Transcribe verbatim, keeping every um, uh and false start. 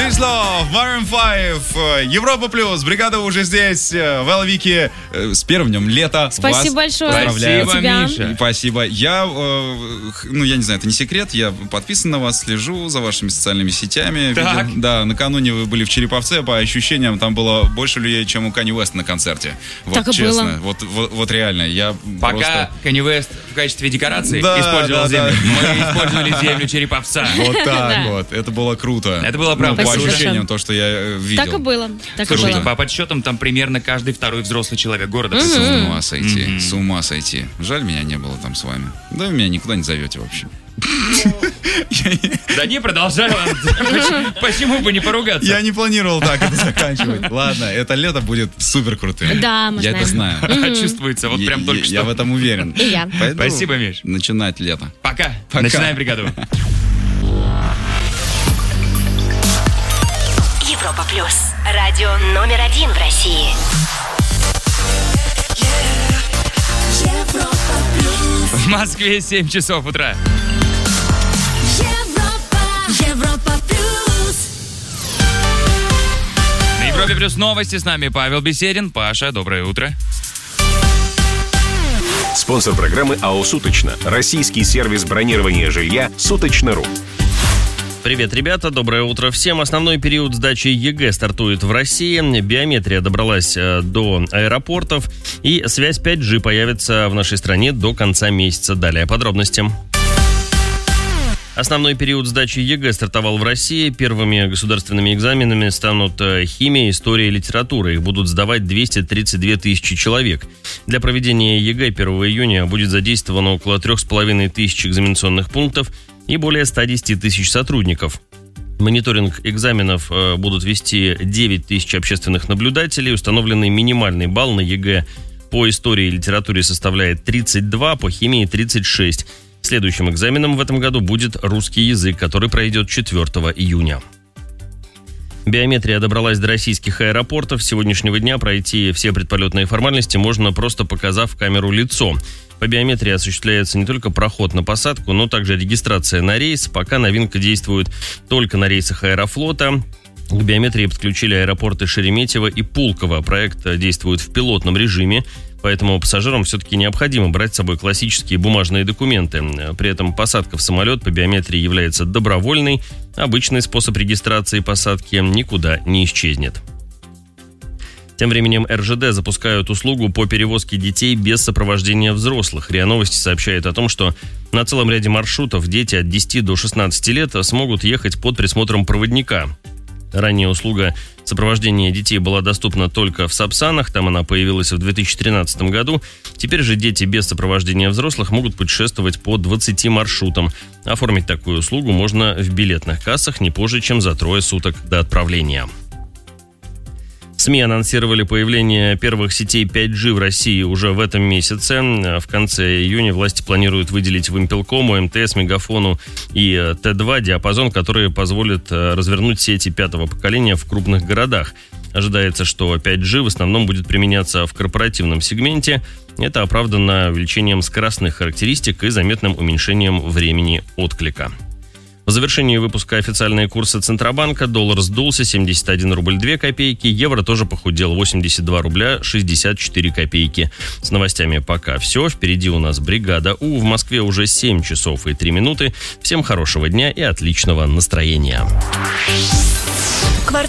This Love, Maroon пять, Европа Плюс, бригада уже здесь, в Эл-Вики, с первым днем лета. Спасибо большое. Поздравляю. Спасибо, Миша. Спасибо. Я, ну, я не знаю, это не секрет, я подписан на вас, слежу за вашими социальными сетями. Так. Видел, да, накануне вы были в Череповце, по ощущениям, там было больше людей, чем у Канье Уэста на концерте. Вот, Так и честно. было. Вот, вот, вот реально, я Пока просто... Канье Уэст в качестве декорации Да, использовал да, землю, да. мы использовали землю Череповца. Вот так Да. вот, это было круто. Это было Ну, правда. по Спасибо ощущениям, большое. то, что я э, видел. Так и было. Так Слушайте, и было. по подсчетам, там примерно каждый второй взрослый человек города. С ума сойти, Мгм. с ума сойти. Жаль, меня не было там с вами. Да вы меня никуда не зовете вообще. Да не, продолжай. ладно. Почему бы не поругаться? Я не планировал так это заканчивать. Ладно, это лето будет супер крутым. Да, мы Я это знаем. знаю. Чувствуется, вот прям Я- только я- что. Я в этом уверен. И я. Поэтому Спасибо, Миш. Начинать лето. Пока. Пока. Начинаем бригаду. Европа Плюс. Радио номер один в России. Европа Плюс. В Москве семь часов утра. Европа. Европа Плюс. На Европе Плюс новости. С нами Павел Беседин. Паша, доброе утро. Спонсор программы АО «Суточно». Российский сервис бронирования жилья «Суточно.ру». Привет, ребята, доброе утро всем. Основной период сдачи ЕГЭ стартует в России. Биометрия добралась э, до аэропортов. И связь пять джи появится в нашей стране до конца месяца. Далее подробности. Основной период сдачи ЕГЭ стартовал в России. Первыми государственными экзаменами станут э, химия, история и литература. Их будут сдавать двести тридцать две тысячи человек. Для проведения ЕГЭ первого июня будет задействовано около три с половиной тысячи экзаменационных пунктов и более сто десять тысяч сотрудников. Мониторинг экзаменов э, будут вести девять тысяч общественных наблюдателей. Установленный минимальный балл на ЕГЭ по истории и литературе составляет тридцать два, по химии тридцать шесть. Следующим экзаменом в этом году будет русский язык, который пройдет четвёртого июня. Биометрия добралась до российских аэропортов. С сегодняшнего дня пройти все предполетные формальности можно, просто показав в камеру лицо. По биометрии осуществляется не только проход на посадку, но также регистрация на рейс. Пока новинка действует только на рейсах Аэрофлота. К биометрии подключили аэропорты Шереметьево и Пулково. Проект действует в пилотном режиме, поэтому пассажирам все-таки необходимо брать с собой классические бумажные документы. При этом посадка в самолет по биометрии является добровольной. Обычный способ регистрации посадки никуда не исчезнет. Тем временем эр жэ дэ запускают услугу по перевозке детей без сопровождения взрослых. РИА Новости сообщает о том, что на целом ряде маршрутов дети от десяти до шестнадцати лет смогут ехать под присмотром проводника. Ранее услуга сопровождения детей была доступна только в Сапсанах, там она появилась в две тысячи тринадцатом году. Теперь же дети без сопровождения взрослых могут путешествовать по двадцати маршрутам. Оформить такую услугу можно в билетных кассах не позже, чем за трое суток до отправления. СМИ анонсировали появление первых сетей пять джи в России уже в этом месяце. В конце июня власти планируют выделить Вимпелкому, эм тэ эс, Мегафону и тэ два диапазон, который позволит развернуть сети пятого поколения в крупных городах. Ожидается, что пять джи в основном будет применяться в корпоративном сегменте. Это оправдано увеличением скоростных характеристик и заметным уменьшением времени отклика. В завершении выпуска официальные курсы Центробанка. Доллар сдулся, семьдесят один рубль две копейки. Евро тоже похудел, восемьдесят два рубля шестьдесят четыре копейки. С новостями пока все. Впереди у нас бригада У. В Москве уже семь часов и три минуты. Всем хорошего дня и отличного настроения.